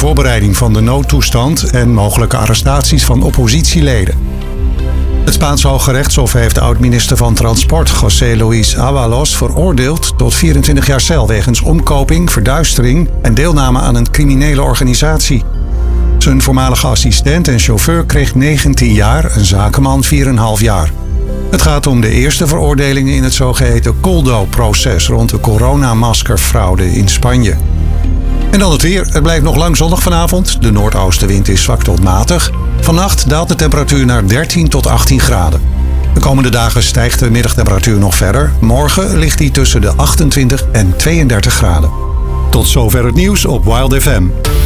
voorbereiding van de noodtoestand en mogelijke arrestaties van oppositieleden. Het Spaanse Hooggerechtshof heeft oud-minister van Transport José Luis Ábalos veroordeeld tot 24 jaar cel wegens omkoping, verduistering en deelname aan een criminele organisatie. Zijn voormalige assistent en chauffeur kreeg 19 jaar, een zakenman 4,5 jaar. Het gaat om de eerste veroordelingen in het zogeheten Coldo-proces rond de coronamaskerfraude in Spanje. En dan het weer. Het blijft nog lang zonnig vanavond. De noordoostenwind is zwak tot matig. Vannacht daalt de temperatuur naar 13 tot 18 graden. De komende dagen stijgt de middagtemperatuur nog verder. Morgen ligt die tussen de 28 en 32 graden. Tot zover het nieuws op Wild FM.